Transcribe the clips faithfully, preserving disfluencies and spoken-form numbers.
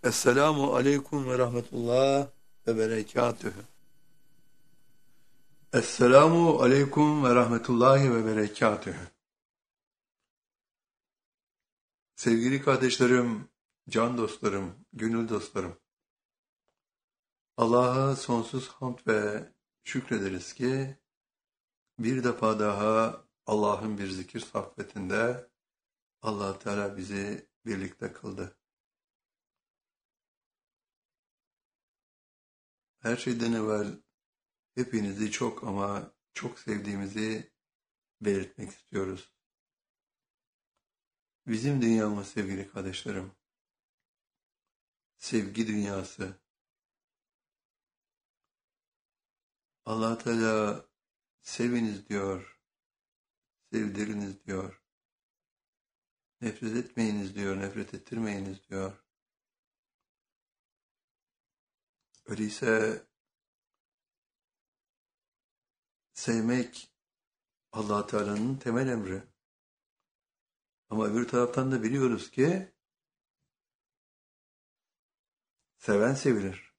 Esselamu aleyküm ve rahmetullah ve berekatühü. Esselamu aleyküm ve rahmetullahi ve berekatühü. Sevgili kardeşlerim, can dostlarım, gönül dostlarım. Allah'a sonsuz hamd ve şükrederiz ki bir defa daha Allah'ın bir zikir sohbetinde Allah Teala bizi birlikte kıldı. Her şeyden evvel hepinizi çok ama çok sevdiğimizi belirtmek istiyoruz. Bizim dünyamız sevgili kardeşlerim, sevgi dünyası. Allah Teala seviniz diyor, sevdiriniz diyor. Nefret etmeyiniz diyor, nefret ettirmeyiniz diyor. Öyleyse sevmek Allah Teala'nın temel emri. Ama öbür taraftan da biliyoruz ki seven sevilir.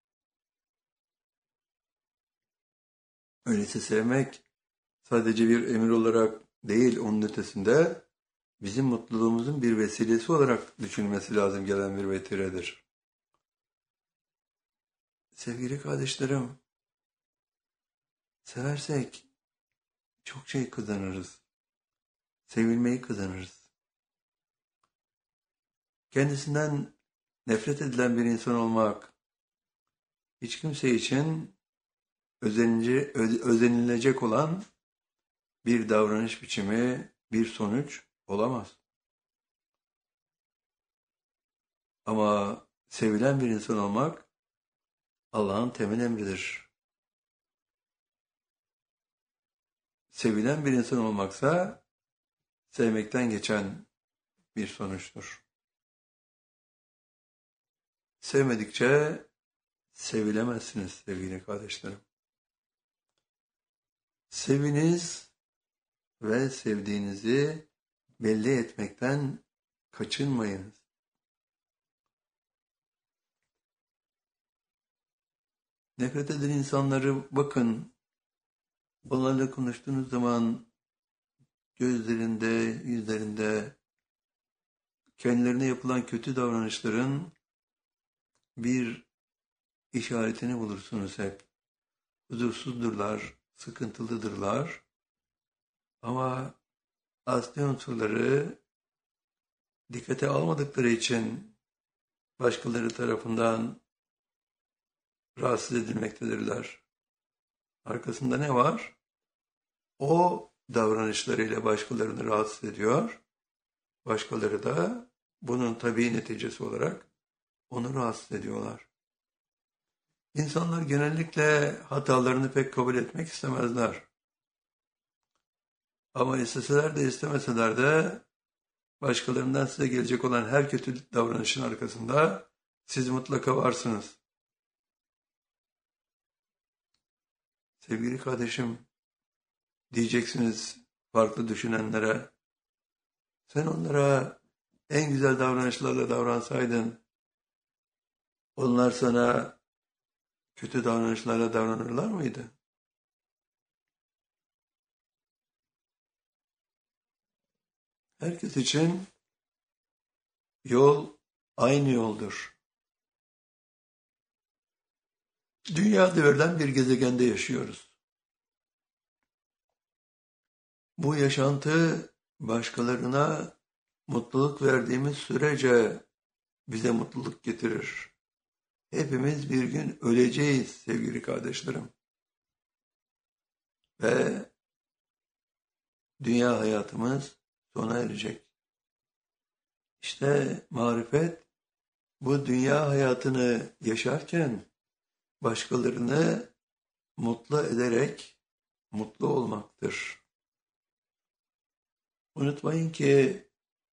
Öyleyse sevmek sadece bir emir olarak değil, onun ötesinde bizim mutluluğumuzun bir vesilesi olarak düşünülmesi lazım gelen bir vetiredir. Sevgili kardeşlerim, seversek çok şey kazanırız. Sevilmeyi kazanırız. Kendisinden nefret edilen bir insan olmak hiç kimse için özenici, özenilecek olan bir davranış biçimi, bir sonuç olamaz. Ama sevilen bir insan olmak Allah'ın temel emridir. Sevilen bir insan olmaksa sevmekten geçen bir sonuçtur. Sevmedikçe sevilemezsiniz sevgili kardeşlerim. Seviniz ve sevdiğinizi belli etmekten kaçınmayınız. Nefret eden insanları bakın, onlarla konuştuğunuz zaman gözlerinde, yüzlerinde kendilerine yapılan kötü davranışların bir işaretini bulursunuz hep. Huzursuzdurlar, sıkıntılıdırlar ama asli unsurları dikkate almadıkları için başkaları tarafından rahatsız edilmektedirler. Arkasında ne var? O davranışlarıyla başkalarını rahatsız ediyor. Başkaları da bunun tabii neticesi olarak onu rahatsız ediyorlar. İnsanlar genellikle hatalarını pek kabul etmek istemezler. Ama isteseler de istemeseler de başkalarından size gelecek olan her kötü davranışın arkasında siz mutlaka varsınız. Sevgili kardeşim, diyeceksiniz farklı düşünenlere, sen onlara en güzel davranışlarla davransaydın, onlar sana kötü davranışlarla davranırlar mıydı? Herkes için yol aynı yoldur. Dünya devrilen bir gezegende yaşıyoruz. Bu yaşantı başkalarına mutluluk verdiğimiz sürece bize mutluluk getirir. Hepimiz bir gün öleceğiz sevgili kardeşlerim. Ve dünya hayatımız sona erecek. İşte marifet bu dünya hayatını yaşarken başkalarını mutlu ederek mutlu olmaktır. Unutmayın ki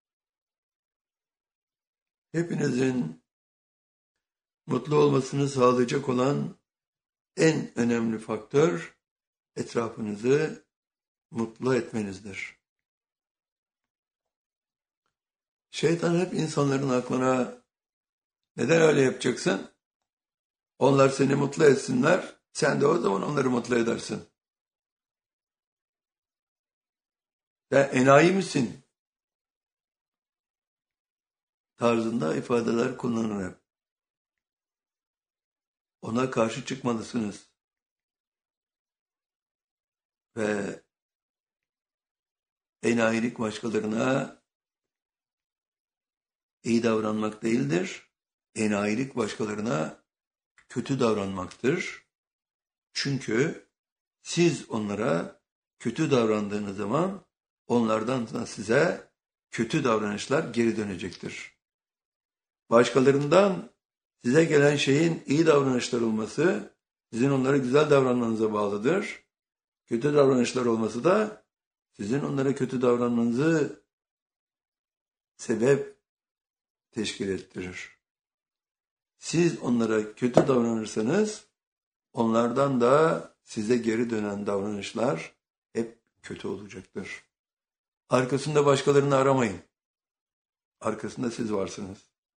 hepinizin mutlu olmasını sağlayacak olan en önemli faktör etrafınızı mutlu etmenizdir. Şeytan hep insanların aklına Neden öyle yapacaksın? Onlar seni mutlu etsinler, sen de o zaman onları mutlu edersin. Sen enayi misin? Tarzında ifadeler kullanır hep. Ona karşı çıkmalısınız. Ve enayilik başkalarına iyi davranmak değildir. Enayilik başkalarına kötü davranmaktır. Çünkü siz onlara kötü davrandığınız zaman onlardan da size kötü davranışlar geri dönecektir. Başkalarından size gelen şeyin iyi davranışlar olması sizin onlara güzel davranmanıza bağlıdır. Kötü davranışlar olması da sizin onlara kötü davranmanızı sebep teşkil ettirir. Siz onlara kötü davranırsanız onlardan da size geri dönen davranışlar hep kötü olacaktır. Arkasında başkalarını aramayın. Arkasında siz varsınız.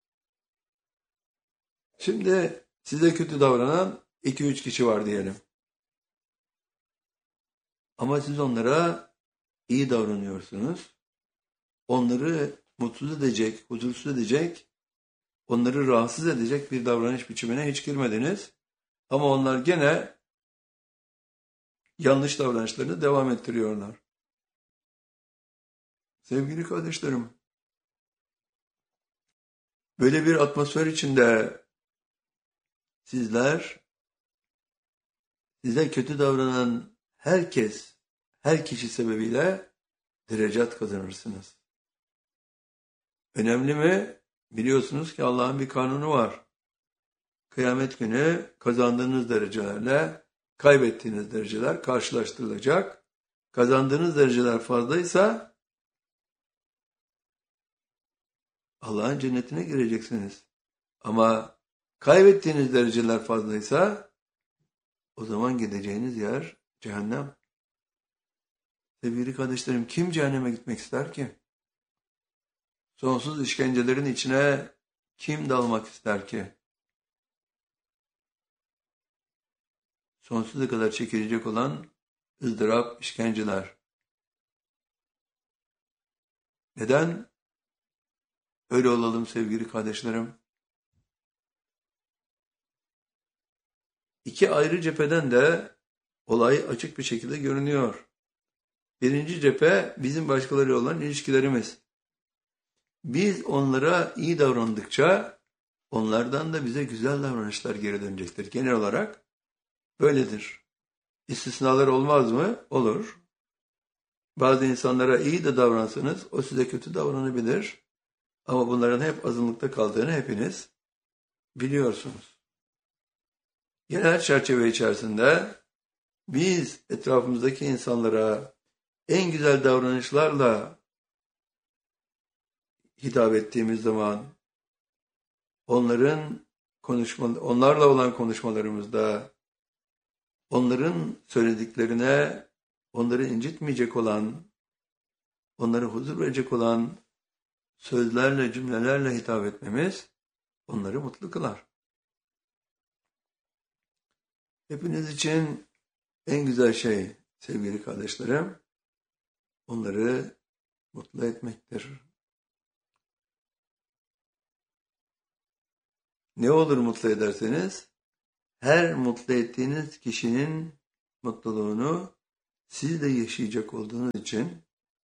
Şimdi size kötü davranan iki üç kişi var diyelim. Ama siz onlara iyi davranıyorsunuz. Onları mutsuz edecek, huzursuz edecek, onları rahatsız edecek bir davranış biçimine hiç girmediniz. Ama onlar gene yanlış davranışlarını devam ettiriyorlar. Sevgili kardeşlerim, böyle bir atmosfer içinde sizler, size kötü davranan herkes, her kişi sebebiyle derecat kazanırsınız. Önemli mi? Biliyorsunuz ki Allah'ın bir kanunu var. Kıyamet günü kazandığınız derecelerle kaybettiğiniz dereceler karşılaştırılacak. Kazandığınız dereceler fazlaysa Allah'ın cennetine gireceksiniz. Ama kaybettiğiniz dereceler fazlaysa o zaman gideceğiniz yer cehennem. Sevgili kardeşlerim, kim cehenneme gitmek ister ki? Sonsuz işkencelerin içine kim dalmak ister ki? Sonsuza kadar çekilecek olan ızdırap, işkenceler. Neden öyle olalım sevgili kardeşlerim? İki ayrı cepheden de olay açık bir şekilde görünüyor. Birinci cephe bizim başkalarıyla olan ilişkilerimiz. Biz onlara iyi davrandıkça onlardan da bize güzel davranışlar geri dönecektir. Genel olarak böyledir. İstisnalar olmaz mı? Olur. Bazı insanlara iyi de davransanız o size kötü davranabilir. Ama bunların hep azınlıkta kaldığını hepiniz biliyorsunuz. Genel çerçeve içerisinde biz etrafımızdaki insanlara en güzel davranışlarla hitap ettiğimiz zaman onların konuşma, onlarla olan konuşmalarımızda onların söylediklerine onları incitmeyecek olan, onları huzur verecek olan sözlerle, cümlelerle hitap etmemiz onları mutlu kılar. Hepiniz için en güzel şey sevgili kardeşlerim, onları mutlu etmektir. Ne olur mutlu ederseniz, her mutlu ettiğiniz kişinin mutluluğunu siz de yaşayacak olduğunuz için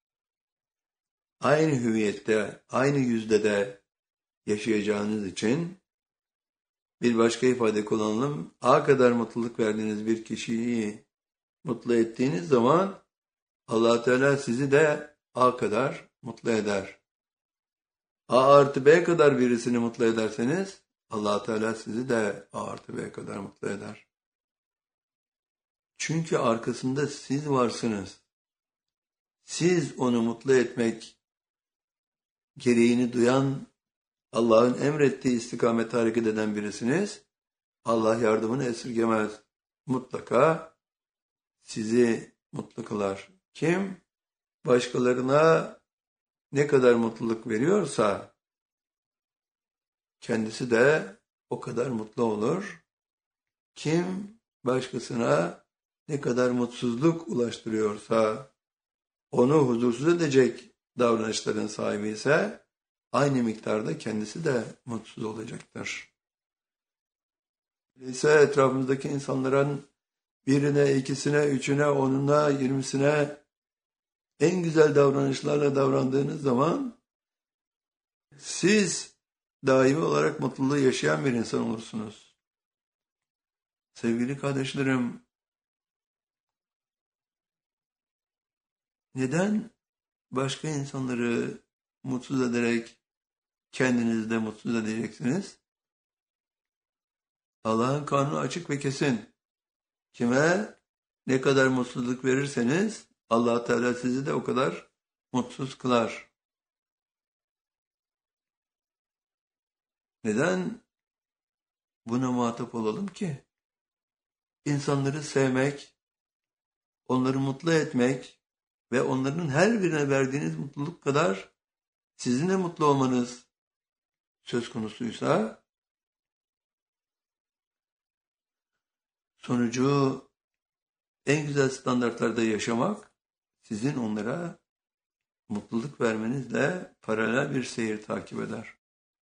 aynı hüviyette, aynı yüzde de yaşayacağınız için bir başka ifade kullanalım. A kadar mutluluk verdiğiniz bir kişiyi mutlu ettiğiniz zaman Allah Teala sizi de A kadar mutlu eder. A artı B kadar birisini mutlu ederseniz Allah Teala sizi de A artı B kadar mutlu eder. Çünkü arkasında siz varsınız. Siz onu mutlu etmek gereğini duyan, Allah'ın emrettiği istikamete hareket eden birisiniz. Allah yardımını esirgemez. Mutlaka sizi mutlu kılar. Kim? Başkalarına ne kadar mutluluk veriyorsa kendisi de o kadar mutlu olur. Kim başkasına ne kadar mutsuzluk ulaştırıyorsa, onu huzursuz edecek davranışların sahibi ise aynı miktarda kendisi de mutsuz olacaktır. Öyleyse etrafımızdaki insanların birine, ikisine, üçüne, onuna, yirmisine en güzel davranışlarla davrandığınız zaman siz daimi olarak mutluluğu yaşayan bir insan olursunuz. Sevgili kardeşlerim, neden başka insanları mutsuz ederek kendinizi de mutsuz edeceksiniz? Allah'ın kanunu açık ve kesin. Kime ne kadar mutsuzluk verirseniz Allah Teala sizi de o kadar mutsuz kılar. Neden buna muhatap olalım ki? İnsanları sevmek, onları mutlu etmek ve onların her birine verdiğiniz mutluluk kadar sizin de mutlu olmanız söz konusuysa, sonucu en güzel standartlarda yaşamak, sizin onlara mutluluk vermenizle paralel bir seyir takip eder.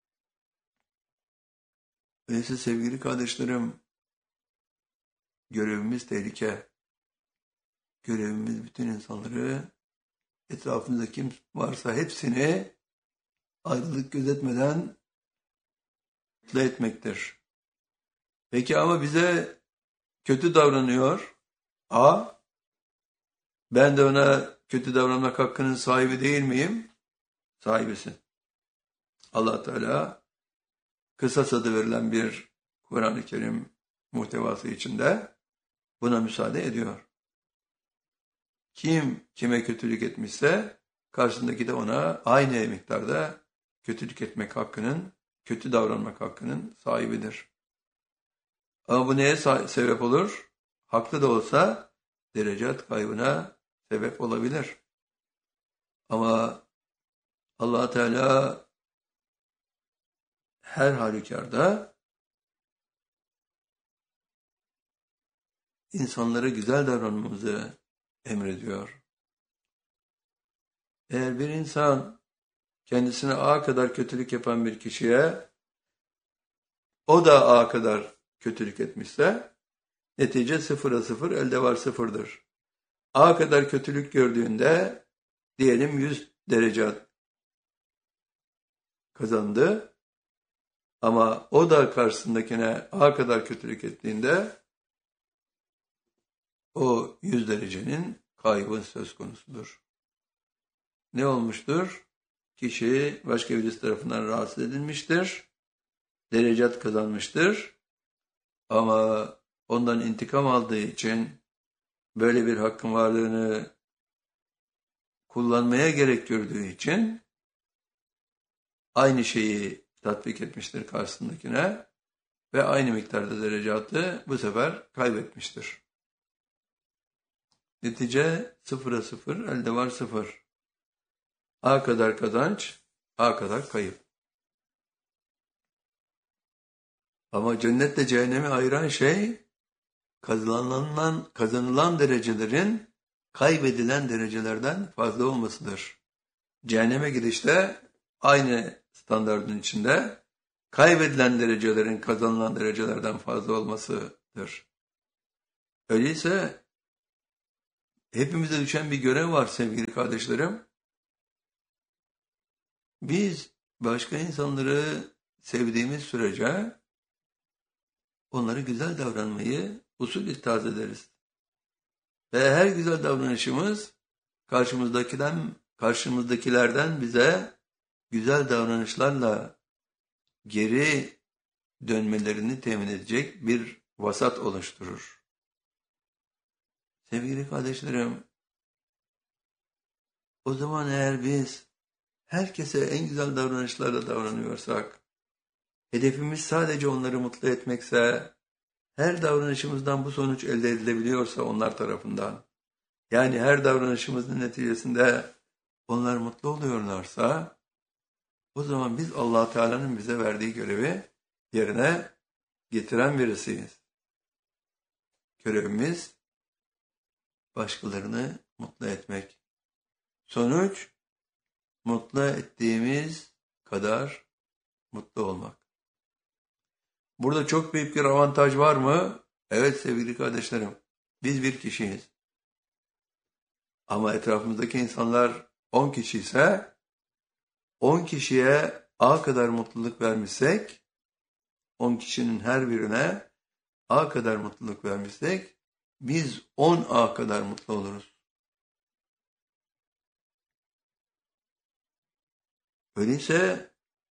Öyleyse sevgili kardeşlerim, görevimiz tehlike. Görevimiz bütün insanları, etrafımızda kim varsa hepsini ayrılık gözetmeden mutlu etmektir. Peki ama bize kötü davranıyor. A, ben de ona kötü davranmak hakkının sahibi değil miyim? Sahibisin. Allah Teala kısas adı verilen bir Kur'an-ı Kerim muhtevası içinde buna müsaade ediyor. Kim kime kötülük etmişse karşısındaki de ona aynı miktarda kötülük etmek hakkının, kötü davranmak hakkının sahibidir. Ama bu neye sebep olur? Haklı da olsa derecat kaybına sebep olabilir. Ama Allah Teala her halükarda insanlara güzel davranmamızı emrediyor. Eğer bir insan kendisine A kadar kötülük yapan bir kişiye o da A kadar kötülük etmişse netice sıfıra sıfır, elde var sıfırdır. A kadar kötülük gördüğünde diyelim yüz derece kazandı ama o da karşısındakine A kadar kötülük ettiğinde o yüz derecenin kaybı söz konusudur. Ne olmuştur? Kişi başka birisi tarafından rahatsız edilmiştir, derecat kazanmıştır ama ondan intikam aldığı için böyle bir hakkın varlığını kullanmaya gerek gördüğü için aynı şeyi tatbik etmiştir karşısındakine ve aynı miktarda derecatı bu sefer kaybetmiştir. Netice sıfıra sıfır, elde var sıfır. A kadar kazanç, A kadar kayıp. Ama cennetle cehennemi ayıran şey kazanılan, kazanılan derecelerin kaybedilen derecelerden fazla olmasıdır. Cehenneme gidişte aynı standardın içinde kaybedilen derecelerin kazanılan derecelerden fazla olmasıdır. Öyleyse hepimize düşen bir görev var sevgili kardeşlerim. Biz başka insanları sevdiğimiz sürece onlara güzel davranmayı usul ittihaz ederiz. Ve her güzel davranışımız karşımızdakilerden, karşımızdakilerden bize güzel davranışlarla geri dönmelerini temin edecek bir vasat oluşturur. Sevgili kardeşlerim, o zaman eğer biz herkese en güzel davranışlarla davranıyorsak, hedefimiz sadece onları mutlu etmekse, her davranışımızdan bu sonuç elde edilebiliyorsa onlar tarafından, yani her davranışımızın neticesinde onlar mutlu oluyorlarsa, o zaman biz Allah Teala'nın bize verdiği görevi yerine getiren birisiyiz. Görevimiz başkalarını mutlu etmek. Sonuç, mutlu ettiğimiz kadar mutlu olmak. Burada çok büyük bir avantaj var mı? Evet sevgili kardeşlerim, biz bir kişiyiz. Ama etrafımızdaki insanlar on kişi ise on kişiye A kadar mutluluk vermişsek, on kişinin her birine A kadar mutluluk vermişsek, biz on A kadar mutlu oluruz. Öyleyse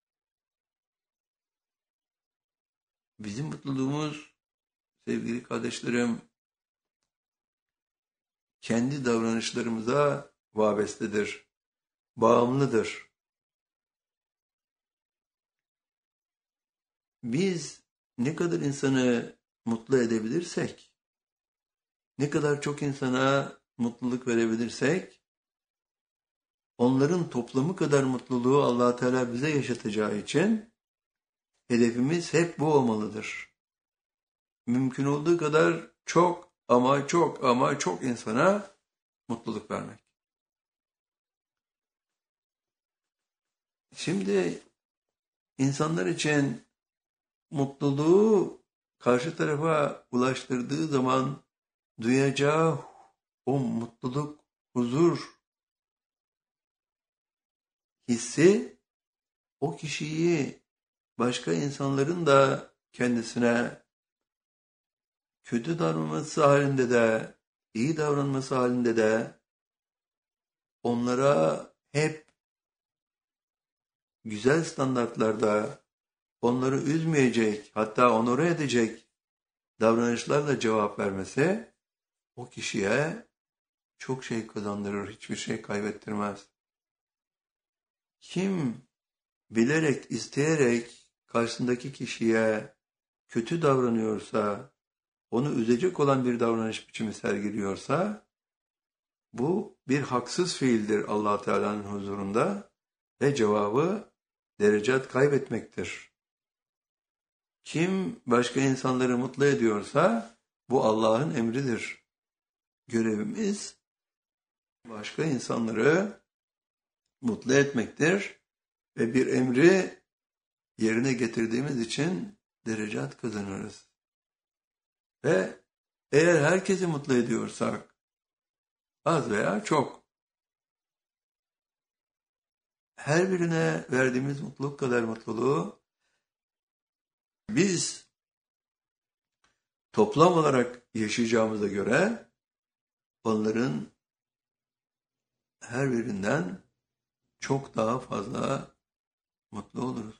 bizim mutluluğumuz sevgili kardeşlerim kendi davranışlarımıza vabestedir, bağımlıdır. Biz ne kadar insanı mutlu edebilirsek, ne kadar çok insana mutluluk verebilirsek, onların toplamı kadar mutluluğu Allah Teala bize yaşatacağı için hedefimiz hep bu olmalıdır. Mümkün olduğu kadar çok ama çok ama çok insana mutluluk vermek. Şimdi insanlar için mutluluğu karşı tarafa ulaştırdığı zaman duyacağı o mutluluk, huzur hissi o kişiyi başka insanların da kendisine kötü davranması halinde de, iyi davranması halinde de onlara hep güzel standartlarda onları üzmeyecek, hatta onore edecek davranışlarla cevap vermesi o kişiye çok şey kazandırır, hiçbir şey kaybettirmez. Kim bilerek, isteyerek karşısındaki kişiye kötü davranıyorsa, onu üzecek olan bir davranış biçimi sergiliyorsa, bu bir haksız fiildir Allah Teala'nın huzurunda ve cevabı derecat kaybetmektir. Kim başka insanları mutlu ediyorsa, bu Allah'ın emridir. Görevimiz başka insanları mutlu etmektir ve bir emri yerine getirdiğimiz için derecat kazanırız. Ve eğer herkesi mutlu ediyorsak, az veya çok, her birine verdiğimiz mutluluk kadar mutluluğu biz toplam olarak yaşayacağımıza göre onların her birinden çok daha fazla mutlu oluruz.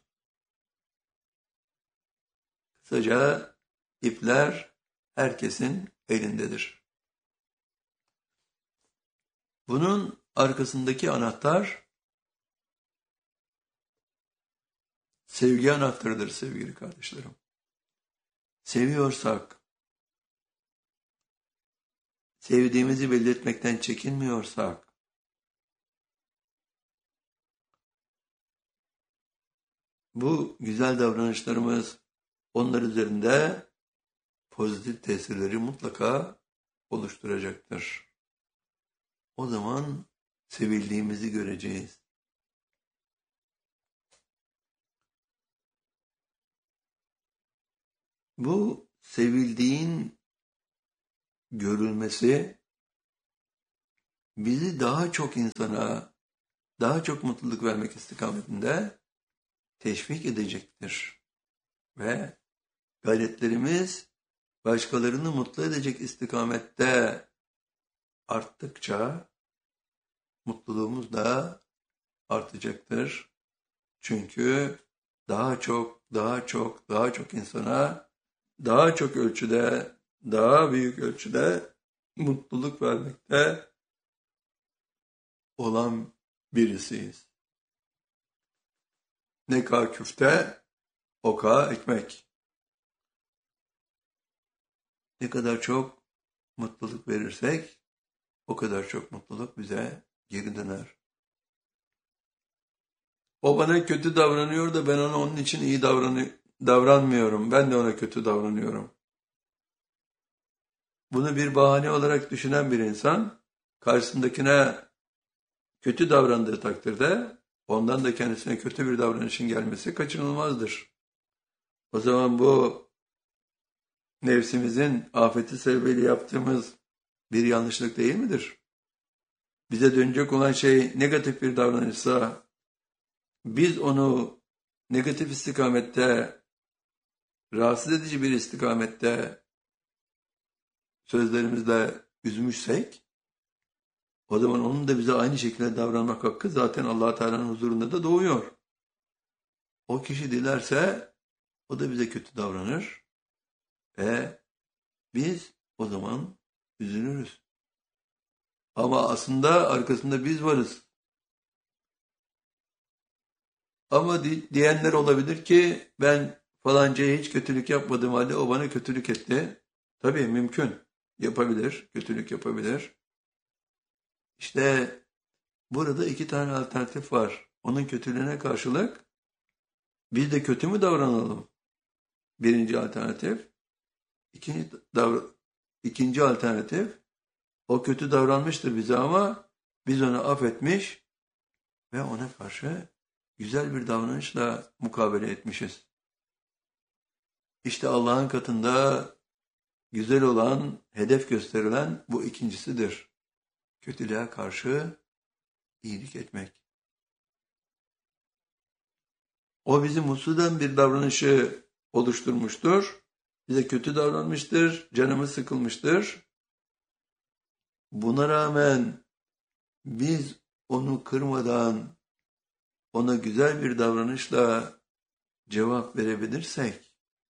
Kısaca ipler herkesin elindedir. Bunun arkasındaki anahtar sevgi anahtarıdır sevgili kardeşlerim. Seviyorsak, sevdiğimizi belli etmekten çekinmiyorsak, bu güzel davranışlarımız onlar üzerinde pozitif tesirleri mutlaka oluşturacaktır. O zaman sevildiğimizi göreceğiz. Bu sevildiğin görülmesi bizi daha çok insana, daha çok mutluluk vermek istikametinde teşvik edecektir. Ve gayretlerimiz başkalarını mutlu edecek istikamette arttıkça mutluluğumuz da artacaktır. Çünkü daha çok, daha çok, daha çok insana, daha çok ölçüde, daha büyük ölçüde mutluluk vermekte olan birisiyiz. Ne kadar küfte, o kadar ekmek. Ne kadar çok mutluluk verirsek, o kadar çok mutluluk bize geri döner. O bana kötü davranıyor da ben ona onun için iyi davranı davranmıyorum. Ben de ona kötü davranıyorum. Bunu bir bahane olarak düşünen bir insan karşısındakine kötü davrandığı takdirde ondan da kendisine kötü bir davranışın gelmesi kaçınılmazdır. O zaman bu nefsimizin afeti sebebiyle yaptığımız bir yanlışlık değil midir? Bize dönecek olan şey negatif bir davranışsa biz onu negatif istikamette, rahatsız edici bir istikamette sözlerimizle üzmüşsek o zaman onun da bize aynı şekilde davranmak hakkı zaten Allah Teala'nın huzurunda da doğuyor. O kişi dilerse o da bize kötü davranır ve biz o zaman üzülürüz. Ama aslında arkasında biz varız. Ama di- diyenler olabilir ki ben falancaya hiç kötülük yapmadığım halde o bana kötülük etti. Tabii mümkün. Yapabilir, kötülük yapabilir. İşte burada iki tane alternatif var. Onun kötülüğüne karşılık biz de kötü mü davranalım? Birinci alternatif. İkinci, davra- ikinci alternatif. O kötü davranmıştır bize ama biz onu affetmiş ve ona karşı güzel bir davranışla mukabele etmişiz. İşte Allah'ın katında güzel olan, hedef gösterilen bu ikincisidir. Kötülüğe karşı iyilik etmek. O bizi mutsuz eden bir davranışı oluşturmuştur. Bize kötü davranmıştır, canımız sıkılmıştır. Buna rağmen biz onu kırmadan ona güzel bir davranışla cevap verebilirsek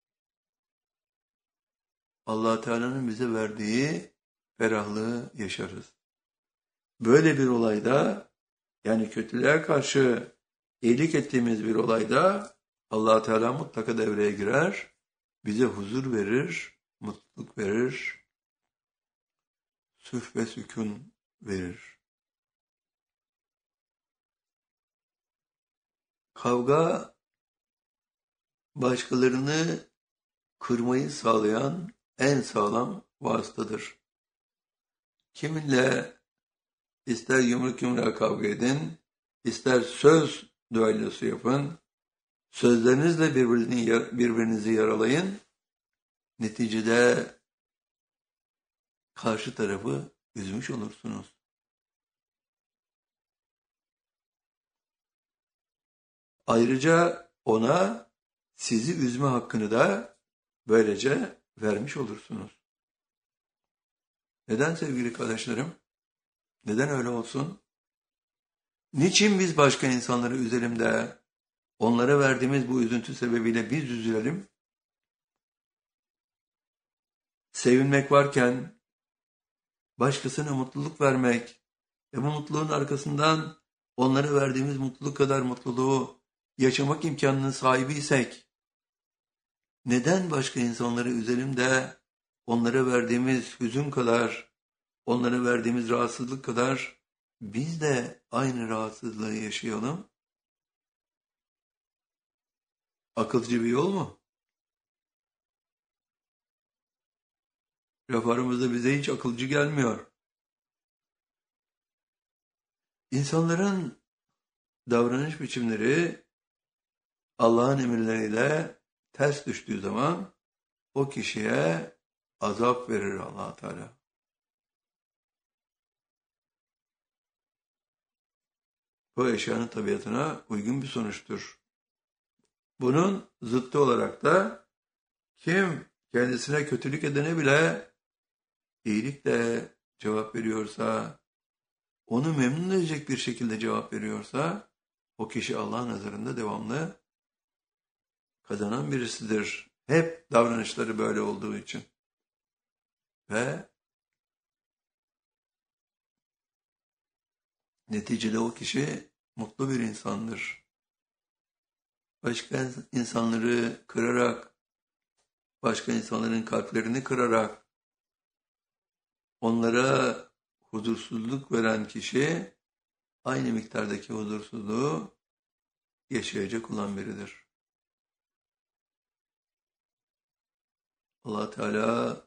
Allah Teala'nın bize verdiği ferahlığı yaşarız. Böyle bir olayda yani kötülüğe karşı iyilik ettiğimiz bir olayda Allah Teala mutlaka devreye girer, bize huzur verir, mutluluk verir, sülh ve sükun verir. Kavga başkalarını kırmayı sağlayan en sağlam vasıtadır. Kiminle ister yumruk yumruğa kavga edin, ister söz düellosu yapın, sözlerinizle birbirini, birbirinizi yaralayın, neticede karşı tarafı üzmüş olursunuz. Ayrıca ona sizi üzme hakkını da böylece vermiş olursunuz. Neden sevgili kardeşlerim? Neden öyle olsun? Niçin biz başka insanları üzelim de onlara verdiğimiz bu üzüntü sebebiyle biz üzülelim? Sevinmek varken başkasına mutluluk vermek ve bu mutluluğun arkasından onlara verdiğimiz mutluluk kadar mutluluğu yaşamak imkanının sahibiysek neden başka insanları üzelim de onlara verdiğimiz hüzün kadar, onlara verdiğimiz rahatsızlık kadar biz de aynı rahatsızlığı yaşayalım? Akılcı bir yol mu? Laf aramızda bize hiç akılcı gelmiyor. İnsanların davranış biçimleri Allah'ın emirleriyle ters düştüğü zaman o kişiye azap verir Allah Teala. Bu eşyanın tabiatına uygun bir sonuçtur. Bunun zıttı olarak da kim kendisine kötülük edene bile iyilikle cevap veriyorsa, onu memnun edecek bir şekilde cevap veriyorsa, o kişi Allah'ın nazarında devamlı kazanan birisidir. Hep davranışları böyle olduğu için. Ve neticede o kişi mutlu bir insandır. Başka insanları kırarak, başka insanların kalplerini kırarak, onlara huzursuzluk veren kişi aynı miktardaki huzursuzluğu yaşayacak olan biridir. Allah Teala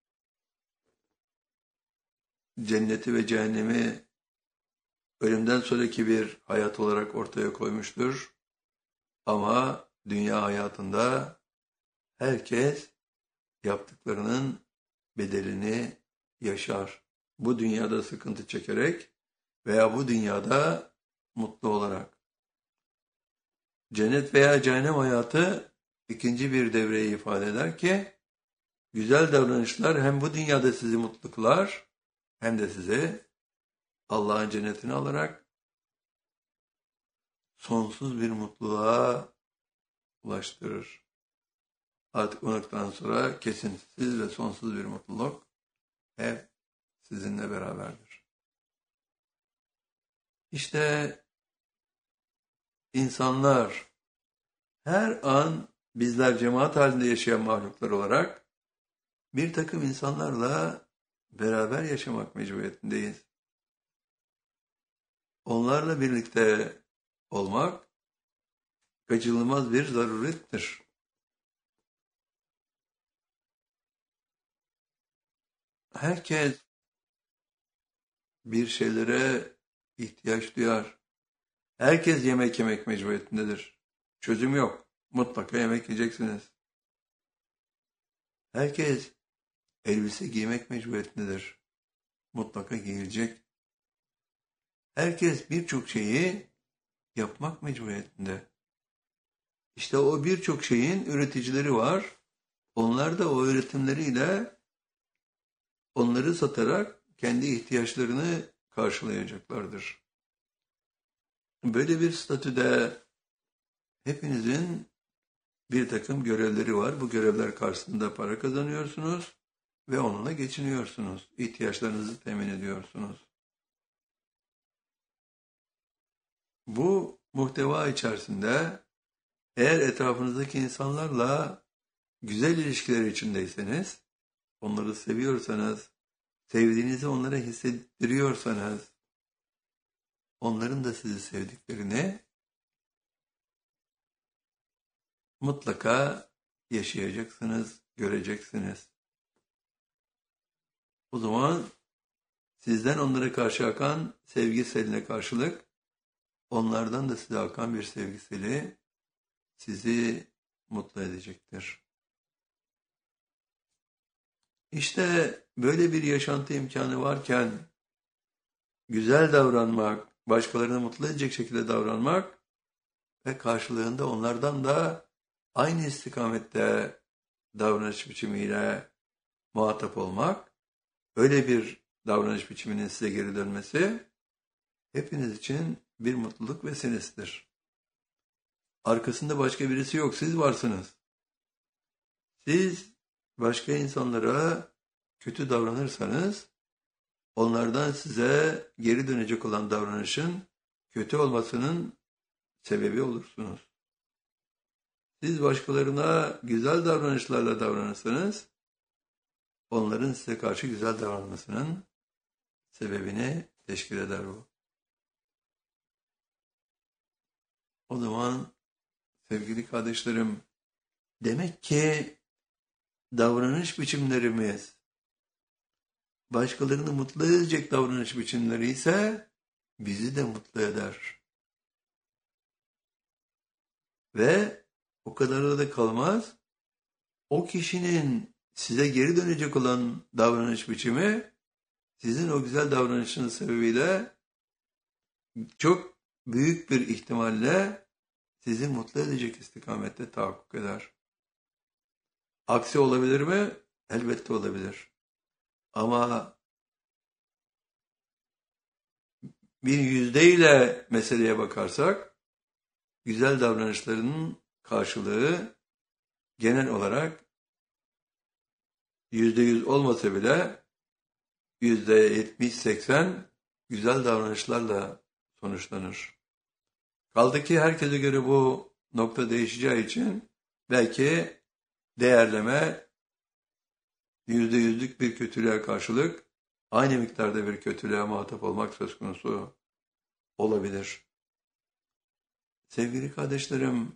cenneti ve cehennemi ölümden sonraki bir hayat olarak ortaya koymuştur. Ama dünya hayatında herkes yaptıklarının bedelini yaşar. Bu dünyada sıkıntı çekerek veya bu dünyada mutlu olarak. Cennet veya cehennem hayatı ikinci bir devreyi ifade eder ki, güzel davranışlar hem bu dünyada sizi mutlu kılar, hem de sizi Allah'ın cennetine alarak sonsuz bir mutluluğa ulaştırır. Artık o noktadan sonra kesintisiz ve sonsuz bir mutluluk hep sizinle beraberdir. İşte insanlar her an bizler cemaat halinde yaşayan mahluklar olarak bir takım insanlarla beraber yaşamak mecburiyetindeyiz. Onlarla birlikte olmak kaçınılmaz bir zarurettir. Herkes bir şeylere ihtiyaç duyar. Herkes yemek yemek mecburiyetindedir. Çözüm yok. Mutlaka yemek yiyeceksiniz. Herkes elbise giymek mecburiyetindedir. Mutlaka giyilecek. Herkes birçok şeyi yapmak mecburiyetinde. İşte o birçok şeyin üreticileri var. Onlar da o üretimleriyle onları satarak kendi ihtiyaçlarını karşılayacaklardır. Böyle bir statüde hepinizin bir takım görevleri var. Bu görevler karşısında para kazanıyorsunuz ve onunla geçiniyorsunuz. İhtiyaçlarınızı temin ediyorsunuz. Bu muhteva içerisinde eğer etrafınızdaki insanlarla güzel ilişkiler içindeyseniz, onları seviyorsanız, sevdiğinizi onlara hissettiriyorsanız, onların da sizi sevdiklerini mutlaka yaşayacaksınız, göreceksiniz. O zaman sizden onlara karşı akan sevgi seline karşılık, onlardan da size akan bir sevgi seli sizi mutlu edecektir. İşte böyle bir yaşantı imkanı varken güzel davranmak, başkalarını mutlu edecek şekilde davranmak ve karşılığında onlardan da aynı istikamette davranış biçimiyle muhatap olmak, öyle bir davranış biçiminin size geri dönmesi hepiniz için bir mutluluk vesilesidir. Arkasında başka birisi yok, siz varsınız. Siz başka insanlara kötü davranırsanız, onlardan size geri dönecek olan davranışın kötü olmasının sebebi olursunuz. Siz başkalarına güzel davranışlarla davranırsanız, onların size karşı güzel davranmasının sebebini teşkil eder bu. O zaman sevgili kardeşlerim, demek ki davranış biçimlerimiz başkalarını mutlu edecek davranış biçimleri ise bizi de mutlu eder. Ve o kadar da kalmaz. O kişinin size geri dönecek olan davranış biçimi sizin o güzel davranışınız sebebiyle çok büyük bir ihtimalle sizi mutlu edecek istikamette tahakkuk eder. Aksi olabilir mi? Elbette olabilir. Ama bir yüzdeyle meseleye bakarsak, güzel davranışlarının karşılığı genel olarak yüzde yüz olmasa bile yüzde yetmiş seksen güzel davranışlarla sonuçlanır. Kaldı ki herkese göre bu nokta değişeceği için belki değerleme yüzde yüzlük bir kötülüğe karşılık aynı miktarda bir kötülüğe muhatap olmak söz konusu olabilir. Sevgili kardeşlerim,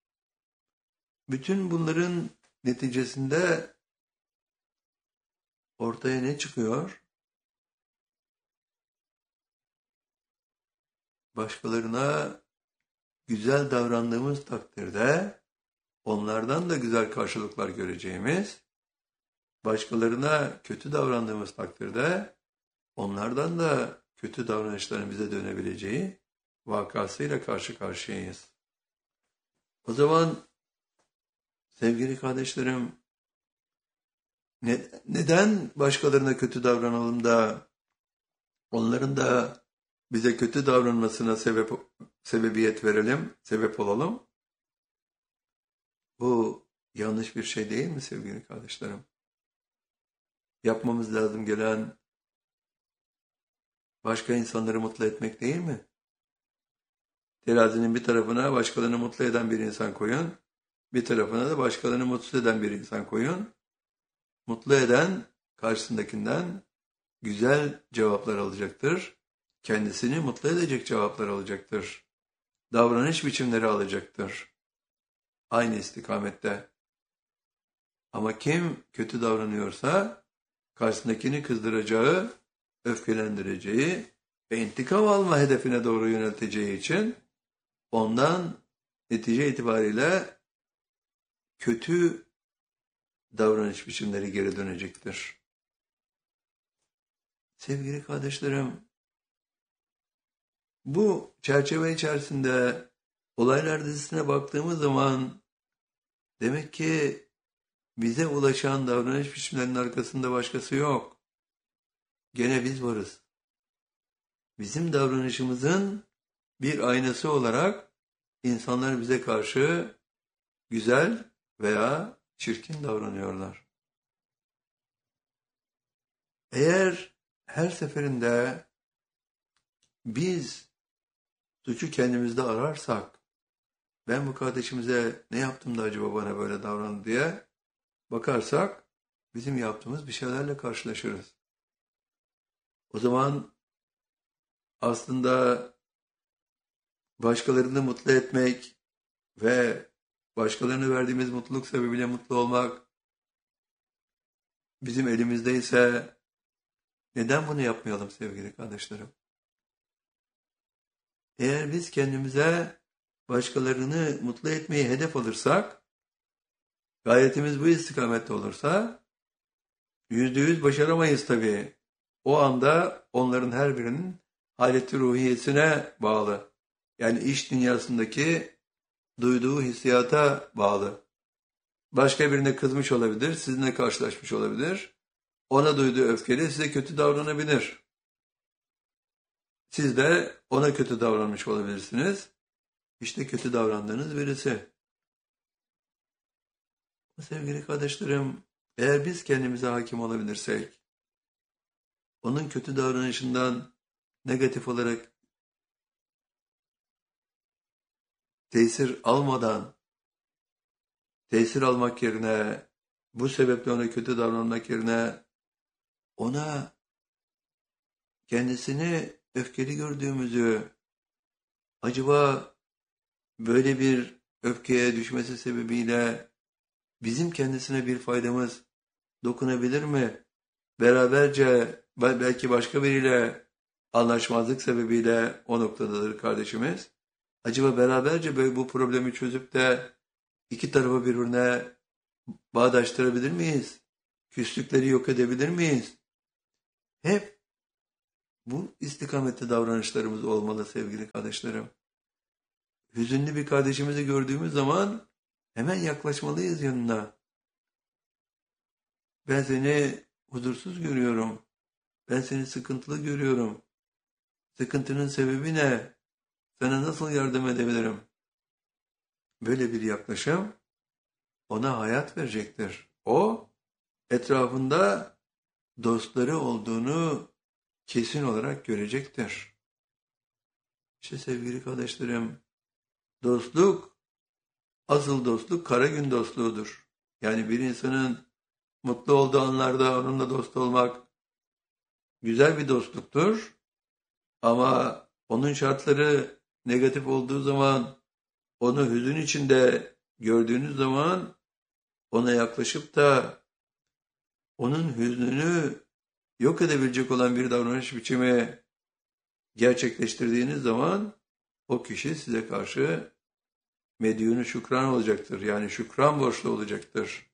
bütün bunların neticesinde ortaya ne çıkıyor? Başkalarına güzel davrandığımız takdirde onlardan da güzel karşılıklar göreceğimiz, başkalarına kötü davrandığımız takdirde onlardan da kötü davranışların bize dönebileceği vakasıyla karşı karşıyayız. O zaman sevgili kardeşlerim, ne, neden başkalarına kötü davranalım da onların da bize kötü davranmasına sebep sebebiyet verelim, sebep olalım? Bu yanlış bir şey değil mi sevgili kardeşlerim? Yapmamız lazım gelen başka insanları mutlu etmek değil mi? Terazinin bir tarafına başkalarını mutlu eden bir insan koyun, bir tarafına da başkalarını mutsuz eden bir insan koyun. Mutlu eden karşısındakinden güzel cevaplar alacaktır. Kendisini mutlu edecek cevaplar alacaktır. Davranış biçimleri alacaktır. Aynı istikamette. Ama kim kötü davranıyorsa karşısındakini kızdıracağı, öfkelendireceği ve intikam alma hedefine doğru yönelteceği için ondan netice itibariyle kötü davranış biçimleri geri dönecektir. Sevgili kardeşlerim, bu çerçeve içerisinde olaylar dizisine baktığımız zaman demek ki bize ulaşan davranış biçimlerinin arkasında başkası yok. Gene biz varız. Bizim davranışımızın bir aynası olarak insanlar bize karşı güzel veya çirkin davranıyorlar. Eğer her seferinde biz suçu kendimizde ararsak, ben bu kardeşimize ne yaptım da acaba bana böyle davrandı diye bakarsak, bizim yaptığımız bir şeylerle karşılaşırız. O zaman aslında başkalarını mutlu etmek ve başkalarına verdiğimiz mutluluk sebebiyle mutlu olmak bizim elimizdeyse neden bunu yapmayalım sevgili kardeşlerim? Eğer biz kendimize başkalarını mutlu etmeyi hedef alırsak, gayretimiz bu istikamette olursa, yüzde yüz başaramayız tabii. O anda onların her birinin haleti ruhiyesine bağlı. Yani iş dünyasındaki duyduğu hissiyata bağlı. Başka birine kızmış olabilir, sizinle karşılaşmış olabilir. Ona duyduğu öfkeyle size kötü davranabilir. Siz de ona kötü davranmış olabilirsiniz. İşte kötü davrandığınız birisi. Sevgili kardeşlerim, eğer biz kendimize hakim olabilirsek, onun kötü davranışından negatif olarak tesir almadan, tesir almak yerine, bu sebeple ona kötü davranmak yerine, ona kendisini öfkeli gördüğümüzü, acaba böyle bir öfkeye düşmesi sebebiyle bizim kendisine bir faydamız dokunabilir mi? Beraberce belki başka biriyle anlaşmazlık sebebiyle o noktadadır kardeşimiz. Acaba beraberce böyle bu problemi çözüp de iki tarafı birbirine bağdaştırabilir miyiz? Küslükleri yok edebilir miyiz? Hep bu istikamette davranışlarımız olmalı sevgili kardeşlerim. Hüzünlü bir kardeşimizi gördüğümüz zaman hemen yaklaşmalıyız yanına. Ben seni huzursuz görüyorum. Ben seni sıkıntılı görüyorum. Sıkıntının sebebi ne? Sana nasıl yardım edebilirim? Böyle bir yaklaşım ona hayat verecektir. O etrafında dostları olduğunu kesin olarak görecektir. İşte sevgili kardeşlerim, dostluk, asıl dostluk kara gün dostluğudur. Yani bir insanın mutlu olduğu anlarda onunla dost olmak güzel bir dostluktur. Ama onun şartları negatif olduğu zaman onu hüzün içinde gördüğünüz zaman ona yaklaşıp da onun hüznünü yok edebilecek olan bir davranış biçimi gerçekleştirdiğiniz zaman o kişi size karşı medyunu şükran olacaktır. Yani şükran borçlu olacaktır.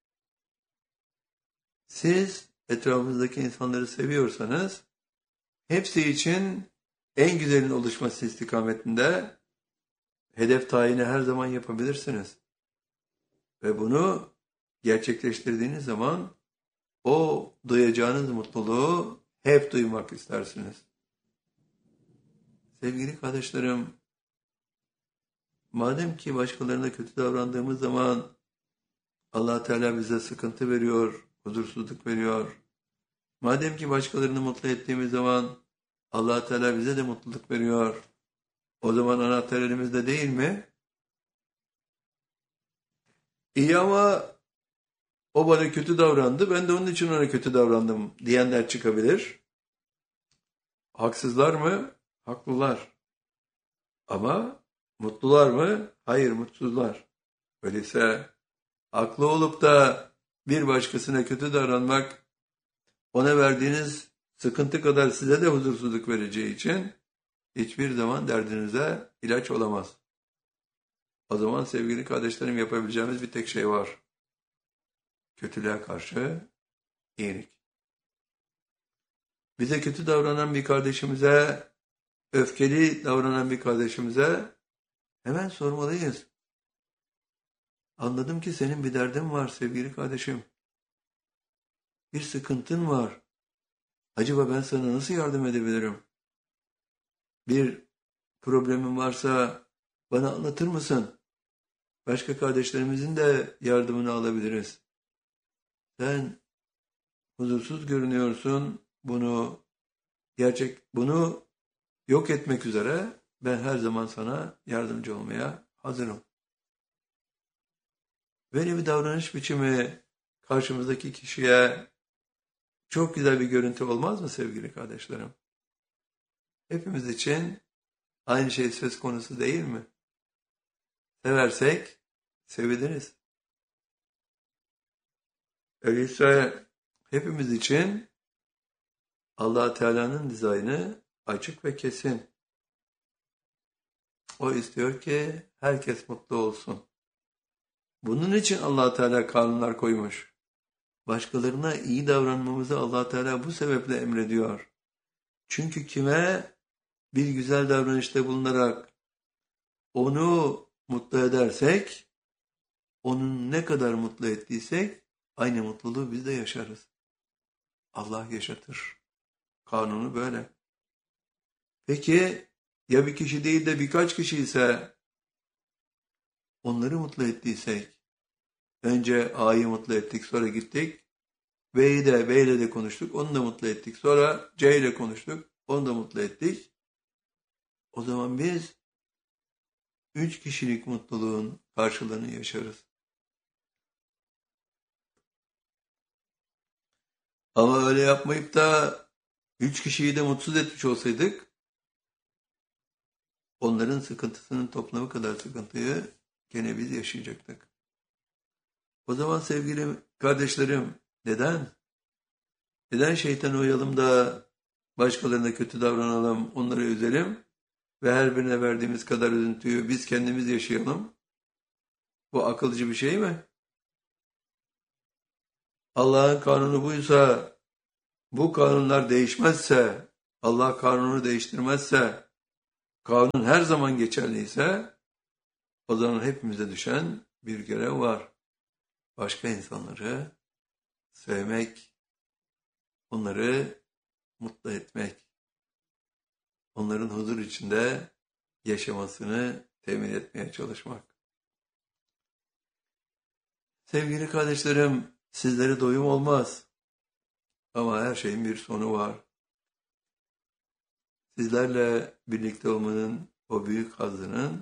Siz etrafınızdaki insanları seviyorsanız hepsi için en güzelin oluşması istikametinde hedef tayini her zaman yapabilirsiniz. Ve bunu gerçekleştirdiğiniz zaman o duyacağınız mutluluğu hep duymak istersiniz. Sevgili kardeşlerim, madem ki başkalarına kötü davrandığımız zaman Allah Teala bize sıkıntı veriyor, huzursuzluk veriyor. Madem ki başkalarını mutlu ettiğimiz zaman Allah Teala bize de mutluluk veriyor. O zaman anahtar elimizde değil mi? İyi ama o bana kötü davrandı, ben de onun için ona kötü davrandım diyenler çıkabilir. Haksızlar mı? Haklılar. Ama mutlular mı? Hayır, mutsuzlar. Öyleyse haklı olup da bir başkasına kötü davranmak, ona verdiğiniz sıkıntı kadar size de huzursuzluk vereceği için hiçbir zaman derdinize ilaç olamaz. O zaman sevgili kardeşlerim, yapabileceğimiz bir tek şey var. Kötülüğe karşı iyilik. Bize kötü davranan bir kardeşimize, öfkeli davranan bir kardeşimize hemen sormalıyız. Anladım ki senin bir derdin var sevgili kardeşim. Bir sıkıntın var. Acaba ben sana nasıl yardım edebilirim? Bir problemin varsa bana anlatır mısın? Başka kardeşlerimizin de yardımını alabiliriz. Sen huzursuz görünüyorsun. Bunu gerçek bunu yok etmek üzere ben her zaman sana yardımcı olmaya hazırım. Böyle bir davranış biçimi karşımızdaki kişiye çok güzel bir görüntü olmaz mı sevgili kardeşlerim? Hepimiz için aynı şey söz konusu değil mi? Seversek seviliriz. Öyleyse hepimiz için Allah Teala'nın dizaynı açık ve kesin. O istiyor ki herkes mutlu olsun. Bunun için Allah Teala kanunlar koymuş. Başkalarına iyi davranmamızı Allah Teala bu sebeple emrediyor. Çünkü kime bir güzel davranışta bulunarak onu mutlu edersek, onun ne kadar mutlu ettiysek aynı mutluluğu biz de yaşarız. Allah yaşatır. Kanunu böyle. Peki ya bir kişi değil de birkaç kişi ise onları mutlu ettiysek, önce A'yı mutlu ettik, sonra gittik, B'yi de, B ile de konuştuk, onu da mutlu ettik, sonra C ile konuştuk, onu da mutlu ettik. O zaman biz üç kişilik mutluluğun karşılığını yaşarız. Ama öyle yapmayıp da üç kişiyi de mutsuz etmiş olsaydık, onların sıkıntısının toplamı kadar sıkıntıyı gene biz yaşayacaktık. O zaman sevgili kardeşlerim, neden? Neden şeytana uyalım da başkalarına kötü davranalım, onları üzelim ve her birine verdiğimiz kadar üzüntüyü biz kendimiz yaşayalım? Bu akılcı bir şey mi? Allah'ın kanunu buysa, bu kanunlar değişmezse, Allah kanunu değiştirmezse, kanun her zaman geçerliyse, o zaman hepimize düşen bir görev var. Başka insanları sevmek, onları mutlu etmek, onların huzur içinde yaşamasını temin etmeye çalışmak. Sevgili kardeşlerim, sizlere doyum olmaz. Ama her şeyin bir sonu var. Sizlerle birlikte olmanın o büyük hazzının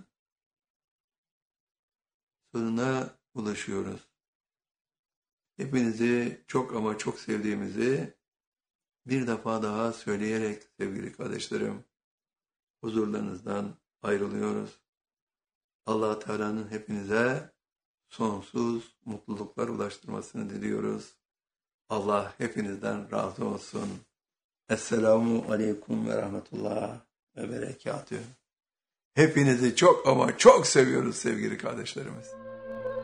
sonuna ulaşıyoruz. Hepinizi çok ama çok sevdiğimizi bir defa daha söyleyerek sevgili kardeşlerim, huzurlarınızdan ayrılıyoruz. Allah Teala'nın hepinize sonsuz mutluluklar ulaştırmasını diliyoruz. Allah hepinizden razı olsun. Esselamu aleyküm ve rahmetullah ve berekatühü. Hepinizi çok ama çok seviyoruz sevgili kardeşlerimiz.